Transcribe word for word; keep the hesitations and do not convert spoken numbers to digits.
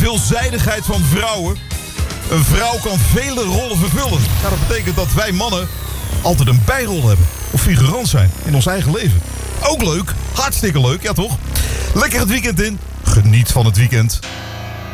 veelzijdigheid van vrouwen. Een vrouw kan vele rollen vervullen. Ja, dat betekent dat wij mannen altijd een bijrol hebben. Of figurant zijn in ons eigen leven. Ook leuk. Hartstikke leuk, ja toch? Lekker het weekend in. Geniet van het weekend.